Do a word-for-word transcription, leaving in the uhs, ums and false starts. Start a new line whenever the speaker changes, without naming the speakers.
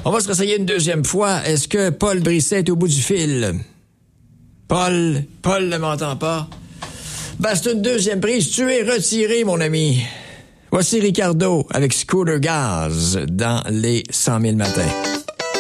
On va se réessayer une deuxième fois. Est-ce que Paul Brisset est au bout du fil? Paul, Paul ne m'entend pas. Ben, c'est une deuxième prise. Tu es retiré, mon ami. Voici Ricardo avec Scooter Gaz dans les cent mille matins.